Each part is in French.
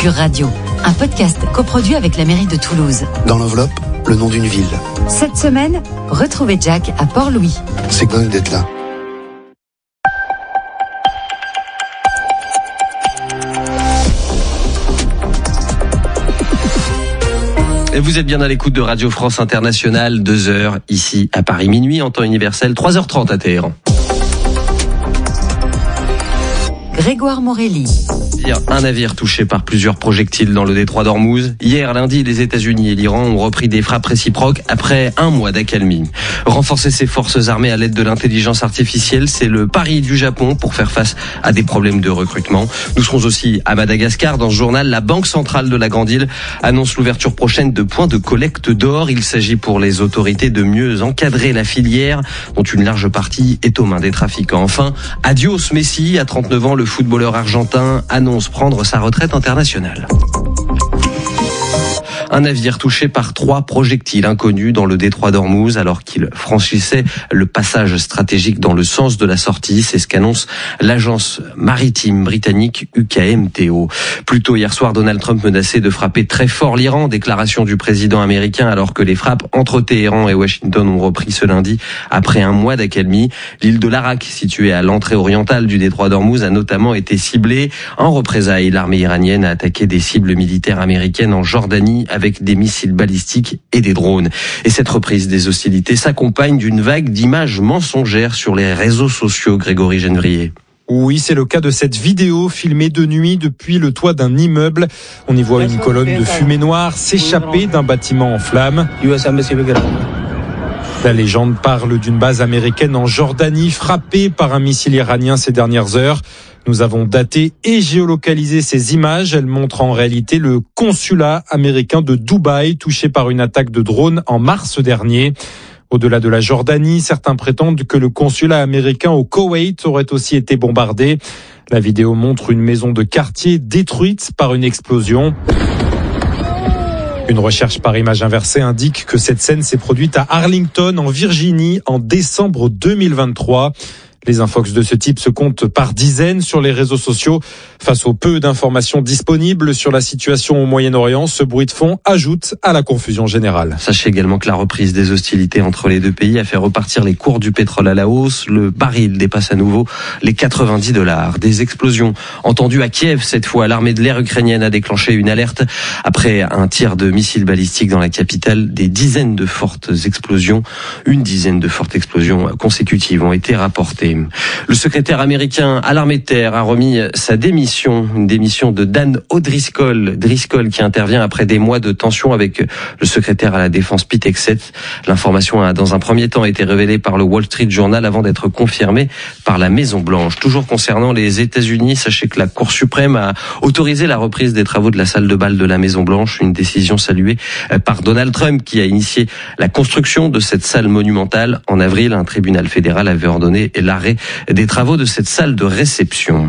Pure Radio, un podcast coproduit avec la mairie de Toulouse. Dans l'enveloppe, le nom d'une ville. Cette semaine, retrouvez Jack à Port-Louis. C'est dingue d'être là. Et vous êtes bien à l'écoute de Radio France Internationale, 2h ici à Paris, minuit en temps universel, 3h30 à Téhéran. Grégoire Morelli. Un navire touché par plusieurs projectiles dans le détroit d'Ormuz. Hier, lundi, les États-Unis et l'Iran ont repris des frappes réciproques après un mois d'accalmie. Renforcer ses forces armées à l'aide de l'intelligence artificielle, c'est le pari du Japon pour faire face à des problèmes de recrutement. Nous serons aussi à Madagascar. Dans ce journal, la Banque centrale de la Grande Île annonce l'ouverture prochaine de points de collecte d'or. Il s'agit pour les autorités de mieux encadrer la filière, dont une large partie est aux mains des trafiquants. Enfin, adios Messi. À 39 ans, le footballeur argentin annonce prendre sa retraite internationale. Un navire touché par 3 projectiles inconnus dans le détroit d'Ormuz alors qu'il franchissait le passage stratégique dans le sens de la sortie. C'est ce qu'annonce l'agence maritime britannique UKMTO. Plus tôt hier soir, Donald Trump menaçait de frapper très fort l'Iran. Déclaration du président américain alors que les frappes entre Téhéran et Washington ont repris ce lundi après un mois d'accalmie. L'île de Larak, située à l'entrée orientale du détroit d'Ormuz, a notamment été ciblée. En représailles, l'armée iranienne a attaqué des cibles militaires américaines en Jordanie avec des missiles balistiques et des drones. Et cette reprise des hostilités s'accompagne d'une vague d'images mensongères sur les réseaux sociaux, Grégory Genevrier. Oui, c'est le cas de cette vidéo filmée de nuit depuis le toit d'un immeuble. On y voit une colonne de fumée noire s'échapper d'un bâtiment en flammes. La légende parle d'une base américaine en Jordanie frappée par un missile iranien ces dernières heures. Nous avons daté et géolocalisé ces images. Elles montrent en réalité le consulat américain de Dubaï touché par une attaque de drone en mars dernier. Au-delà de la Jordanie, certains prétendent que le consulat américain au Koweït aurait aussi été bombardé. La vidéo montre une maison de quartier détruite par une explosion. Une recherche par image inversée indique que cette scène s'est produite à Arlington, en Virginie, en décembre 2023. Les infox de ce type se comptent par dizaines sur les réseaux sociaux. Face au peu d'informations disponibles sur la situation au Moyen-Orient, ce bruit de fond ajoute à la confusion générale. Sachez également que la reprise des hostilités entre les deux pays a fait repartir les cours du pétrole à la hausse. Le baril dépasse à nouveau les $90. Des explosions entendues à Kiev. Cette fois, l'armée de l'air ukrainienne a déclenché une alerte après un tir de missiles balistiques dans la capitale. Une dizaine de fortes explosions consécutives ont été rapportées. Le secrétaire américain à l'armée de terre a remis sa démission, une démission de Dan O'Driscoll, qui intervient après des mois de tension avec le secrétaire à la défense Pete Hegseth. L'information a dans un premier temps été révélée par le Wall Street Journal avant d'être confirmée par la Maison Blanche. Toujours concernant les États-Unis, sachez que la Cour suprême a autorisé la reprise des travaux de la salle de bal de la Maison Blanche, une décision saluée par Donald Trump qui a initié la construction de cette salle monumentale. En avril, un tribunal fédéral avait ordonné l'arrêt des travaux de cette salle de réception.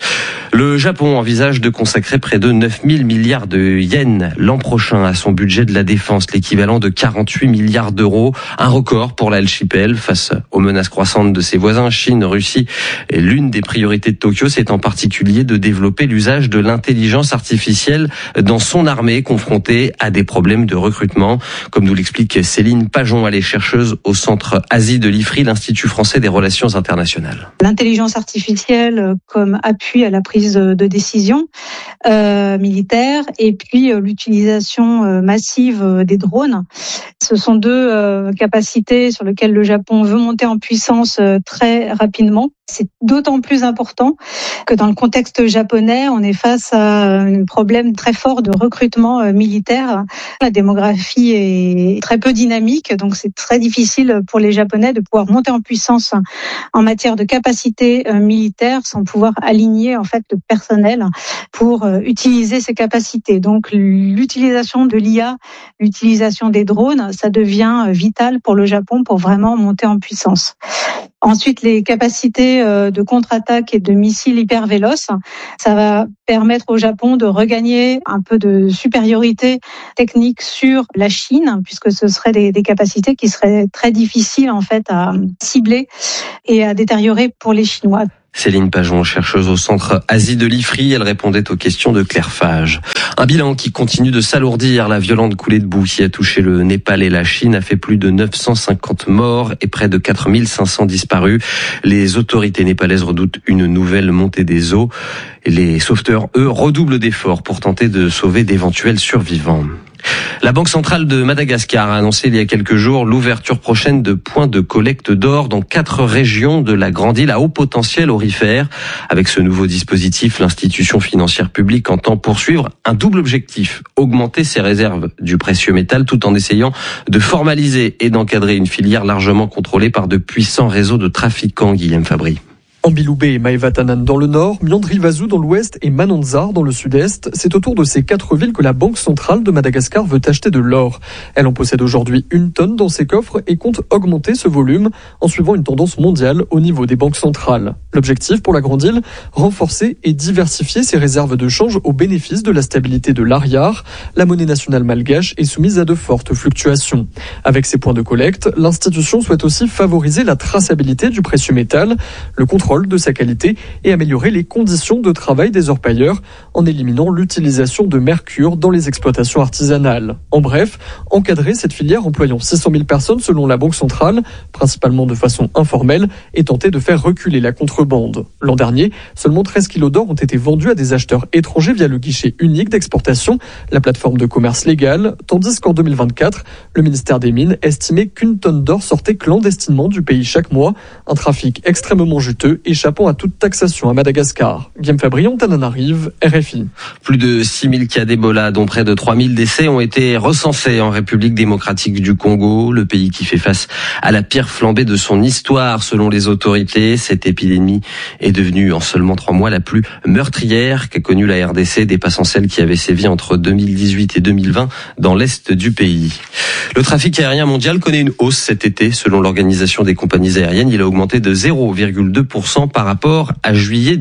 Le Japon envisage de consacrer près de 9 000 milliards de yens l'an prochain à son budget de la défense, l'équivalent de 48 milliards d'euros. Un record pour l'archipel face aux menaces croissantes de ses voisins, Chine, Russie. Et l'une des priorités de Tokyo, c'est en particulier de développer l'usage de l'intelligence artificielle dans son armée, confrontée à des problèmes de recrutement. Comme nous l'explique Céline Pajon, elle est chercheuse au Centre Asie de l'IFRI, l'Institut français des relations internationales. L'intelligence artificielle comme appui à la prise de décision militaire et puis l'utilisation massive des drones. Ce sont deux capacités sur lesquelles le Japon veut monter en puissance très rapidement. C'est d'autant plus important que dans le contexte japonais, on est face à un problème très fort de recrutement militaire. La démographie est très peu dynamique, donc c'est très difficile pour les Japonais de pouvoir monter en puissance en matière de capacité militaire sans pouvoir aligner en fait le personnel pour utiliser ces capacités. Donc l'utilisation de l'IA, l'utilisation des drones, ça devient vital pour le Japon pour vraiment monter en puissance. Ensuite, les capacités de contre-attaque et de missiles hyper véloces, ça va permettre au Japon de regagner un peu de supériorité technique sur la Chine, puisque ce seraient des capacités qui seraient très difficiles en fait à cibler et à détériorer pour les Chinois. Céline Pajon, chercheuse au centre Asie de l'IFRI, elle répondait aux questions de Claire Fage. Un bilan qui continue de s'alourdir. La violente coulée de boue qui a touché le Népal et la Chine a fait plus de 950 morts et près de 4500 disparus. Les autorités népalaises redoutent une nouvelle montée des eaux. Les sauveteurs, eux, redoublent d'efforts pour tenter de sauver d'éventuels survivants. La Banque centrale de Madagascar a annoncé il y a quelques jours l'ouverture prochaine de points de collecte d'or dans 4 régions de la grande île à haut potentiel aurifère. Avec ce nouveau dispositif, l'institution financière publique entend poursuivre un double objectif: augmenter ses réserves du précieux métal tout en essayant de formaliser et d'encadrer une filière largement contrôlée par de puissants réseaux de trafiquants. Guillaume Fabry. Ambiloubé et Maevatanan dans le nord, Miandrivazu dans l'ouest et Mananzar dans le sud-est. C'est autour de ces 4 villes que la Banque centrale de Madagascar veut acheter de l'or. Elle en possède aujourd'hui 1 tonne dans ses coffres et compte augmenter ce volume en suivant une tendance mondiale au niveau des banques centrales. L'objectif pour la grande île, renforcer et diversifier ses réserves de change au bénéfice de la stabilité de l'ariar. La monnaie nationale malgache est soumise à de fortes fluctuations. Avec ces points de collecte, l'institution souhaite aussi favoriser la traçabilité du précieux métal, le contrôle de sa qualité et améliorer les conditions de travail des orpailleurs en éliminant l'utilisation de mercure dans les exploitations artisanales. En bref, encadrer cette filière employant 600 000 personnes selon la Banque centrale, principalement de façon informelle, et tenter de faire reculer la contrebande. L'an dernier, seulement 13 kilos d'or ont été vendus à des acheteurs étrangers via le guichet unique d'exportation, la plateforme de commerce légal, tandis qu'en 2024, le ministère des Mines estimait qu'1 tonne d'or sortait clandestinement du pays chaque mois, un trafic extrêmement juteux échappant à toute taxation à Madagascar. Guillaume Fabry, Antananarive, RFI. Plus de 6000 cas d'Ebola, dont près de 3000 décès, ont été recensés en République démocratique du Congo, le pays qui fait face à la pire flambée de son histoire selon les autorités. Cette épidémie est devenue en seulement 3 mois la plus meurtrière qu'a connue la RDC, dépassant celle qui avait sévi entre 2018 et 2020 dans l'est du pays. Le trafic aérien mondial connaît une hausse cet été. Selon l'Organisation des compagnies aériennes, il a augmenté de 0,2% par rapport à juillet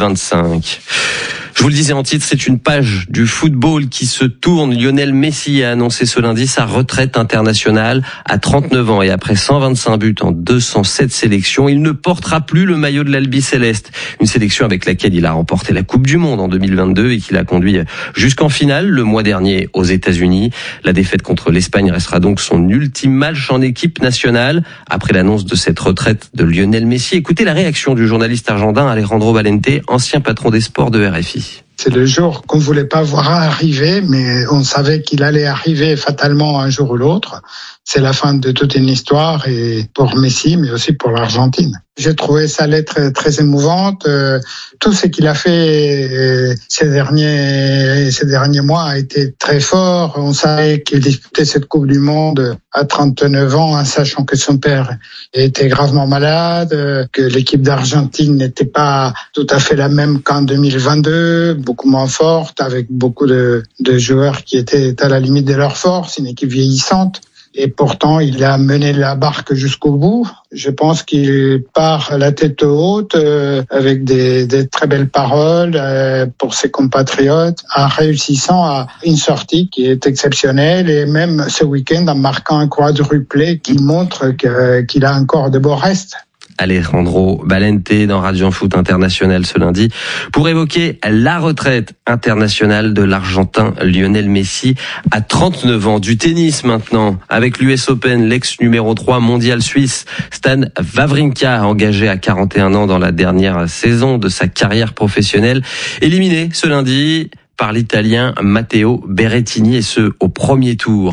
2025. Je vous le disais en titre, c'est une page du football qui se tourne. Lionel Messi a annoncé ce lundi sa retraite internationale à 39 ans et après 125 buts en 207 sélections. Il ne portera plus le maillot de l'Albi Céleste, une sélection avec laquelle il a remporté la Coupe du Monde en 2022 et qui l'a conduit jusqu'en finale le mois dernier aux États-Unis. La défaite contre l'Espagne restera donc son ultime match en équipe nationale. Après l'annonce de cette retraite de Lionel Messi, écoutez la réaction du journaliste argentin Alejandro Valente, ancien patron des sports de RFI. C'est le jour qu'on ne voulait pas voir arriver, mais on savait qu'il allait arriver fatalement un jour ou l'autre. C'est la fin de toute une histoire, et pour Messi, mais aussi pour l'Argentine. J'ai trouvé sa lettre très émouvante. Tout ce qu'il a fait ces derniers mois a été très fort. On savait qu'il disputait cette Coupe du Monde à 39 ans, en sachant que son père était gravement malade, que l'équipe d'Argentine n'était pas tout à fait la même qu'en 2022, beaucoup moins forte, avec beaucoup de joueurs qui étaient à la limite de leur force, une équipe vieillissante. Et pourtant, il a mené la barque jusqu'au bout. Je pense qu'il part la tête haute, avec des très belles paroles pour ses compatriotes, en réussissant à une sortie qui est exceptionnelle, et même ce week-end en marquant un quadruplé qui montre qu'il a encore de beaux restes. Alejandro Valente dans Radio Foot International ce lundi pour évoquer la retraite internationale de l'Argentin Lionel Messi à 39 ans. Du tennis maintenant avec l'US Open, l'ex numéro 3 mondial suisse Stan Wawrinka, engagé à 41 ans dans la dernière saison de sa carrière professionnelle, éliminé ce lundi par l'Italien Matteo Berrettini, et ce au premier tour.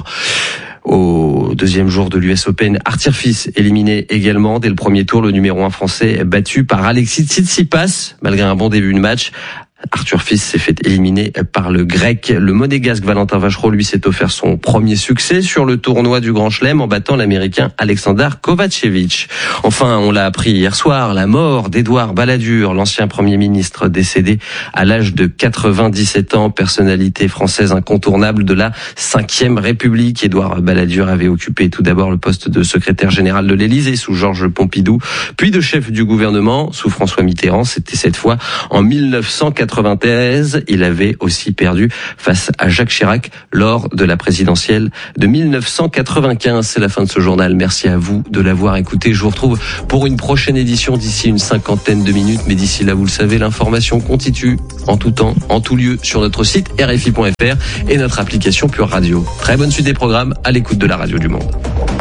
Au deuxième jour de l'US Open, Arthur Fils éliminé également dès le premier tour, le numéro 1 français battu par Alexis Tsitsipas malgré un bon début de match. Arthur Fils s'est fait éliminer par le Grec. Le monégasque Valentin Vachereau, lui, s'est offert son premier succès sur le tournoi du Grand Chelem en battant l'Américain Alexander Kovacevic. Enfin, on l'a appris hier soir, la mort d'Édouard Balladur, l'ancien Premier ministre décédé à l'âge de 97 ans, personnalité française incontournable de la 5e République. Édouard Balladur avait occupé tout d'abord le poste de secrétaire général de l'Élysée sous Georges Pompidou, puis de chef du gouvernement sous François Mitterrand. C'était cette fois en 1990. 1993. Il avait aussi perdu face à Jacques Chirac lors de la présidentielle de 1995. C'est la fin de ce journal. Merci à vous de l'avoir écouté. Je vous retrouve pour une prochaine édition d'ici une cinquantaine de minutes. Mais d'ici là, vous le savez, l'information continue en tout temps, en tout lieu sur notre site RFI.fr et notre application Pure Radio. Très bonne suite des programmes à l'écoute de la radio du monde.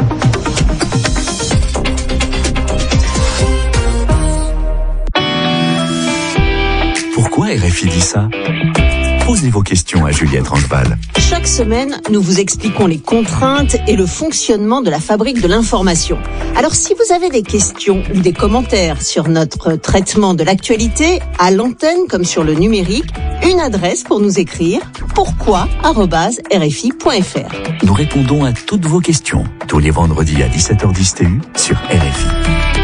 Pourquoi RFI dit ça ? Posez vos questions à Juliette Rangeval. Chaque semaine, nous vous expliquons les contraintes et le fonctionnement de la fabrique de l'information. Alors si vous avez des questions ou des commentaires sur notre traitement de l'actualité, à l'antenne comme sur le numérique, une adresse pour nous écrire, pourquoi@rfi.fr. Nous répondons à toutes vos questions tous les vendredis à 17h10 TU sur RFI.